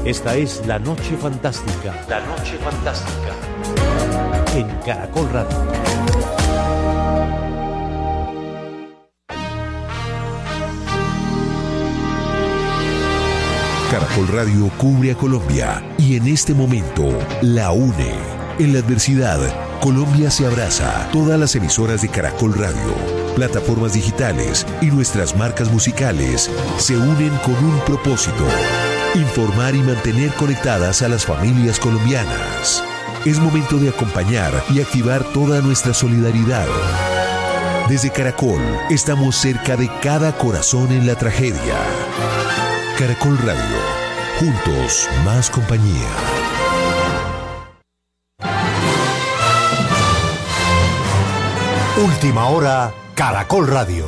Esta es La Noche Fantástica. La Noche Fantástica. En Caracol Radio. Caracol Radio cubre a Colombia y en este momento la une. En la adversidad, Colombia se abraza. Todas las emisoras de Caracol Radio, plataformas digitales y nuestras marcas musicales se unen con un propósito: informar y mantener conectadas a las familias colombianas. Es momento de acompañar y activar toda nuestra solidaridad. Desde Caracol, estamos cerca de cada corazón en la tragedia. Caracol Radio, juntos más compañía. Última hora, Caracol Radio.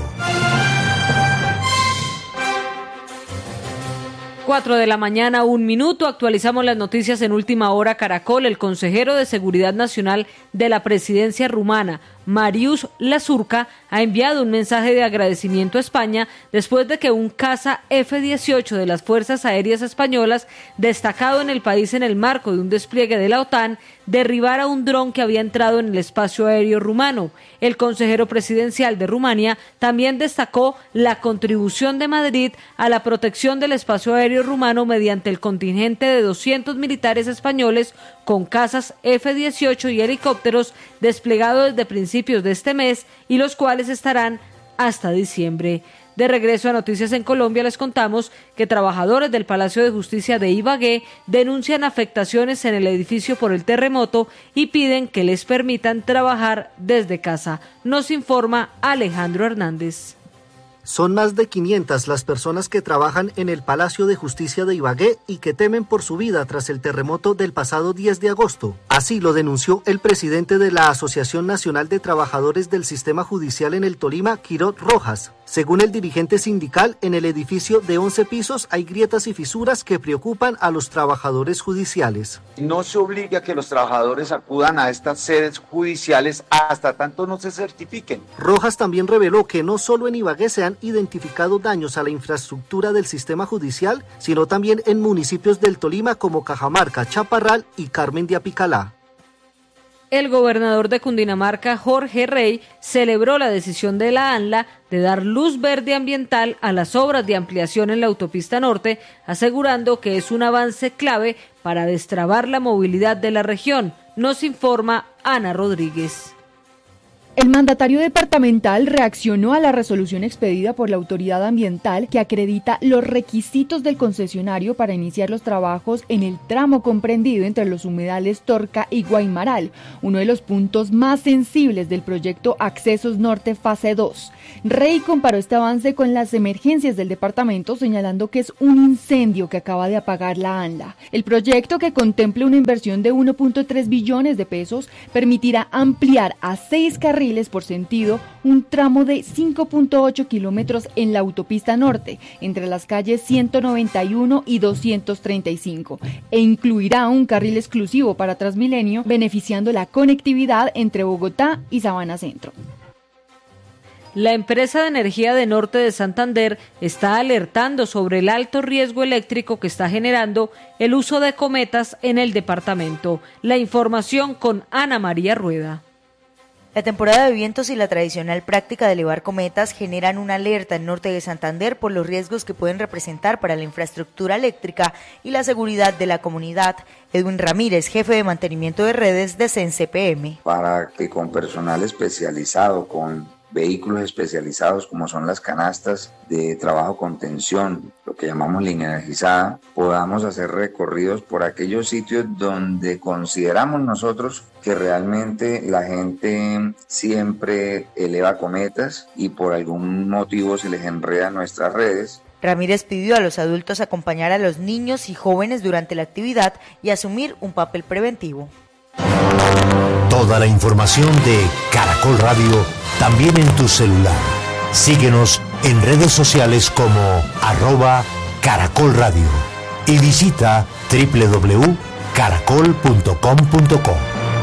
4 de la mañana, 1 minuto. Actualizamos las noticias en Última Hora Caracol. El consejero de Seguridad Nacional de la Presidencia rumana, Marius Lazurca, ha enviado un mensaje de agradecimiento a España después de que un caza F-18 de las Fuerzas Aéreas Españolas, destacado en el país en el marco de un despliegue de la OTAN, derribara un dron que había entrado en el espacio aéreo rumano. El consejero presidencial de Rumania también destacó la contribución de Madrid a la protección del espacio aéreo rumano mediante el contingente de 200 militares españoles con cazas F-18 y helicópteros desplegados desde principios de este mes y los cuales estarán hasta diciembre. De regreso a Noticias en Colombia, les contamos que trabajadores del Palacio de Justicia de Ibagué denuncian afectaciones en el edificio por el terremoto y piden que les permitan trabajar desde casa. Nos informa Alejandro Hernández. Son más de 500 las personas que trabajan en el Palacio de Justicia de Ibagué y que temen por su vida tras el terremoto del pasado 10 de agosto. Así lo denunció el presidente de la Asociación Nacional de Trabajadores del Sistema Judicial en el Tolima, Quirot Rojas. Según el dirigente sindical, en el edificio de 11 pisos hay grietas y fisuras que preocupan a los trabajadores judiciales. No se obliga a que los trabajadores acudan a estas sedes judiciales hasta tanto no se certifiquen. Rojas también reveló que no solo en Ibagué se han identificado daños a la infraestructura del sistema judicial, sino también en municipios del Tolima como Cajamarca, Chaparral y Carmen de Apicalá. El gobernador de Cundinamarca, Jorge Rey, celebró la decisión de la ANLA de dar luz verde ambiental a las obras de ampliación en la autopista norte, asegurando que es un avance clave para destrabar la movilidad de la región. Nos informa Ana Rodríguez. El mandatario departamental reaccionó a la resolución expedida por la autoridad ambiental que acredita los requisitos del concesionario para iniciar los trabajos en el tramo comprendido entre los humedales Torca y Guaymaral, uno de los puntos más sensibles del proyecto Accesos Norte Fase 2. Rey comparó este avance con las emergencias del departamento, señalando que es un incendio que acaba de apagar la ANLA. El proyecto, que contempla una inversión de 1.3 billones de pesos, permitirá ampliar a 6 carriles por sentido un tramo de 5.8 kilómetros en la autopista norte, entre las calles 191 y 235, e incluirá un carril exclusivo para Transmilenio, beneficiando la conectividad entre Bogotá y Sabana Centro. La empresa de energía de Norte de Santander está alertando sobre el alto riesgo eléctrico que está generando el uso de cometas en el departamento. La información con Ana María Rueda. La temporada de vientos y la tradicional práctica de elevar cometas generan una alerta en Norte de Santander por los riesgos que pueden representar para la infraestructura eléctrica y la seguridad de la comunidad. Edwin Ramírez, jefe de mantenimiento de redes de CENCPM. Para que con personal especializado, con vehículos especializados como son las canastas de trabajo con tensión, lo que llamamos línea energizada, podamos hacer recorridos por aquellos sitios donde consideramos nosotros que realmente la gente siempre eleva cometas y por algún motivo se les enreda nuestras redes. Ramírez pidió a los adultos acompañar a los niños y jóvenes durante la actividad y asumir un papel preventivo. Toda la información de Caracol Radio también en tu celular. Síguenos en redes sociales como @Caracol Radio y visita www.caracol.com.co.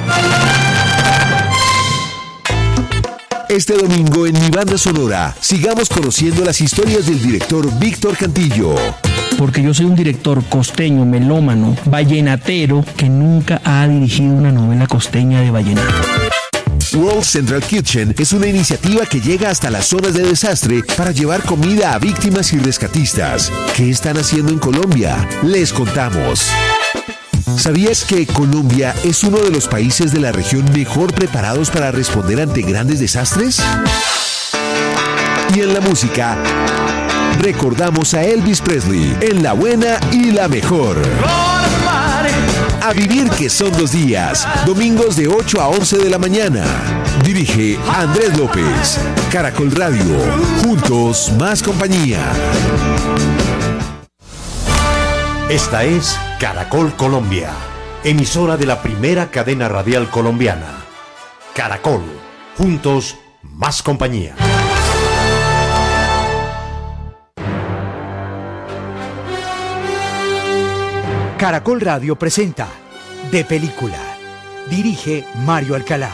Este domingo en Mi Banda Sonora, sigamos conociendo las historias del director Víctor Cantillo. porque yo soy un director costeño, melómano, vallenatero, que nunca ha dirigido una novela costeña de vallenato. World Central Kitchen es una iniciativa que llega hasta las zonas de desastre para llevar comida a víctimas y rescatistas. ¿Qué están haciendo en Colombia? Les contamos. ¿Sabías que Colombia es uno de los países de la región mejor preparados para responder ante grandes desastres? Y en la música, recordamos a Elvis Presley en La Buena y la Mejor. A vivir que son 2 días, domingos de 8 a 11 de la mañana. Dirige Andrés López. Caracol Radio, juntos más compañía. Esta es Caracol Colombia, emisora de la primera cadena radial colombiana. Caracol, juntos más compañía. Caracol Radio presenta De Película. Dirige Mario Alcalá.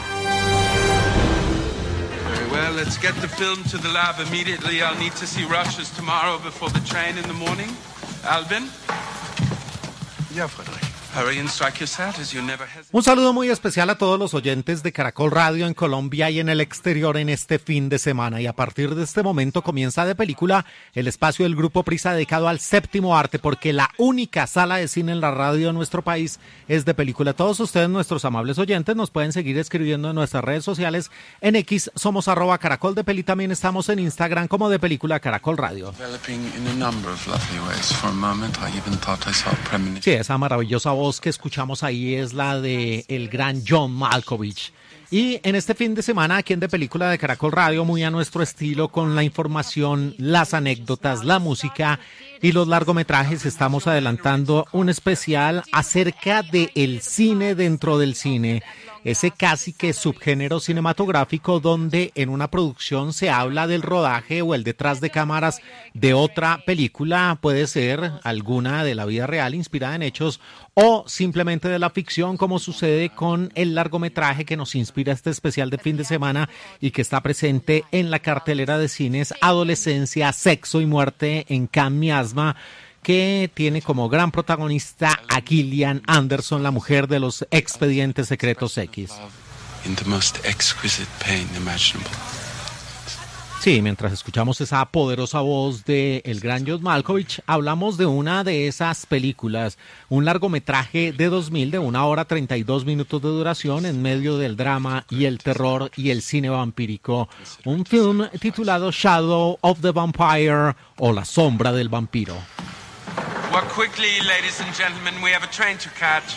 Very well, let's get the film to the lab immediately. I'll need to see rushes tomorrow before the train in the morning. Alvin? Ja, Friedrich. Un saludo muy especial a todos los oyentes de Caracol Radio en Colombia y en el exterior en este fin de semana. Y a partir de este momento comienza De Película, el espacio del Grupo Prisa dedicado al séptimo arte, porque la única sala de cine en la radio de nuestro país es De Película. Todos ustedes, nuestros amables oyentes, nos pueden seguir escribiendo en nuestras redes sociales. En X somos @Caracol de Peli, también estamos en Instagram como De Película Caracol Radio. Sí, esa maravillosa voz que escuchamos ahí es la de el gran John Malkovich. Y en este fin de semana aquí en De Película de Caracol Radio, muy a nuestro estilo, con la información, las anécdotas, la música y los largometrajes, estamos adelantando un especial acerca de el cine dentro del cine. Ese casi que subgénero cinematográfico donde en una producción se habla del rodaje o el detrás de cámaras de otra película, puede ser alguna de la vida real inspirada en hechos o simplemente de la ficción, como sucede con el largometraje que nos inspira este especial de fin de semana y que está presente en la cartelera de cines: Adolescencia, Sexo y Muerte en Cannes Miasma, que tiene como gran protagonista a Gillian Anderson, la mujer de los Expedientes Secretos X. Sí, mientras escuchamos esa poderosa voz de el gran John Malkovich, hablamos de una de esas películas, un largometraje de 2000 de 1 hora 32 minutos de duración en medio del drama y el terror y el cine vampírico. Un film titulado Shadow of the Vampire o La Sombra del Vampiro. Walk quickly, ladies and gentlemen, we have a train to catch.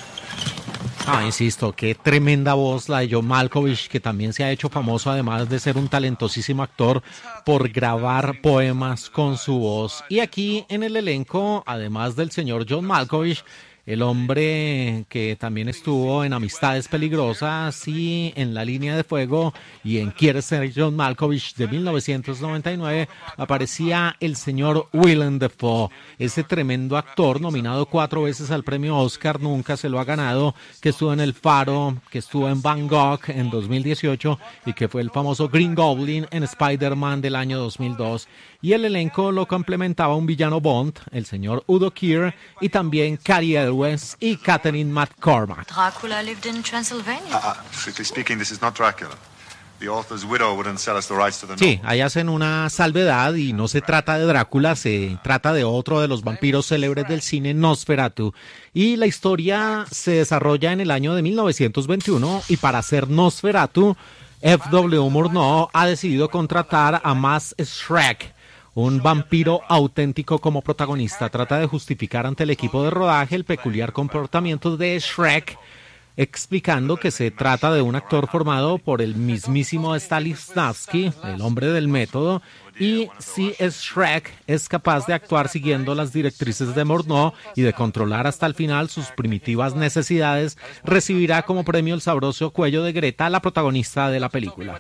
Insisto, qué tremenda voz la de John Malkovich, que también se ha hecho famoso, además de ser un talentosísimo actor, por grabar poemas con su voz. Y aquí en el elenco, además del señor John Malkovich, el hombre que también estuvo en Amistades Peligrosas y en La Línea de Fuego y en Quieres ser John Malkovich de 1999, aparecía el señor Willem Dafoe, ese tremendo actor nominado 4 veces al premio Oscar, nunca se lo ha ganado, que estuvo en El Faro, que estuvo en Van Gogh en 2018 y que fue el famoso Green Goblin en Spider-Man del año 2002. Y el elenco lo complementaba un villano Bond, el señor Udo Kier, y también Cary Elwes y Catherine McCormack. Dracula lived in Transylvania. Strictly speaking, this is not Dracula. The author's widow wouldn't sell us the rights to the novel. Sí, ahí hacen una salvedad y no se trata de Drácula, se trata de otro de los vampiros célebres del cine, Nosferatu. Y la historia se desarrolla en el año de 1921 y para hacer Nosferatu, F.W. Murnau ha decidido contratar a Max Schreck, un vampiro auténtico, como protagonista. Trata de justificar ante el equipo de rodaje el peculiar comportamiento de Schreck, explicando que se trata de un actor formado por el mismísimo Stanislavski, el hombre del método, y si Schreck es capaz de actuar siguiendo las directrices de Murnau y de controlar hasta el final sus primitivas necesidades, recibirá como premio el sabroso cuello de Greta, la protagonista de la película.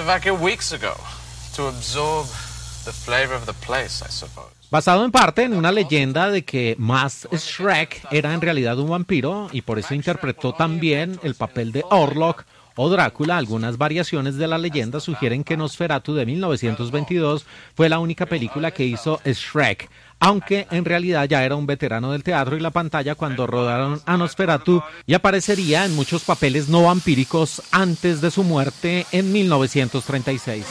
Basado en parte en una leyenda de que Max Schreck era en realidad un vampiro y por eso interpretó también el papel de Orlok o Drácula. Algunas variaciones de la leyenda sugieren que Nosferatu de 1922 fue la única película que hizo Schreck. aunque en realidad ya era un veterano del teatro y la pantalla cuando rodaron a Nosferatu y aparecería en muchos papeles no vampíricos antes de su muerte en 1936.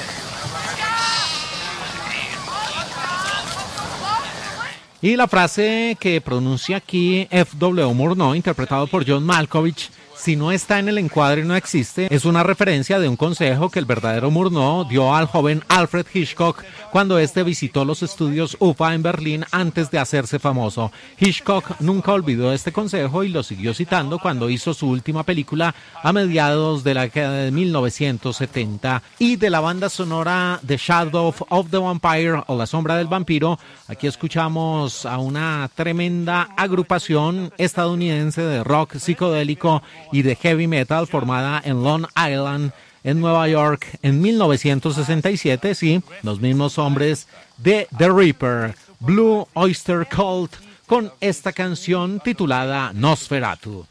Y la frase que pronuncia aquí F.W. Murnau, interpretado por John Malkovich, si no está en el encuadre no existe, es una referencia de un consejo que el verdadero Murnau dio al joven Alfred Hitchcock cuando este visitó los estudios UFA en Berlín antes de hacerse famoso. Hitchcock nunca olvidó este consejo y lo siguió citando cuando hizo su última película a mediados de la década de 1970. Y de la banda sonora The Shadow of the Vampire o La Sombra del Vampiro, aquí escuchamos a una tremenda agrupación estadounidense de rock psicodélico y de heavy metal formada en Long Island, en Nueva York, en 1967, sí, los mismos hombres de The Reaper, Blue Oyster Cult, con esta canción titulada Nosferatu.